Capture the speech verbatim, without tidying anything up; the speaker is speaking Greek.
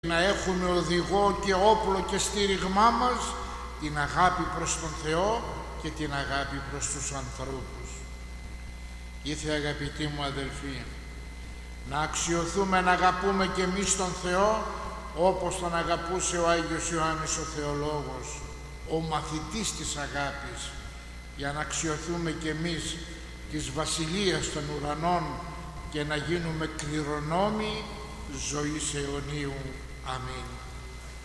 να έχουμε οδηγό και όπλο και στήριγμά μας την αγάπη προς τον Θεό και την αγάπη προς τους ανθρώπους. Ήθε, αγαπητοί μου αδελφοί, να αξιωθούμε να αγαπούμε και εμείς τον Θεό όπως τον αγαπούσε ο Άγιος Ιωάννης ο Θεολόγος, ο μαθητής της αγάπης, για να αξιωθούμε και εμείς της Βασιλείας των Ουρανών και να γίνουμε κληρονόμοι ζωής αιωνίου. Αμήν.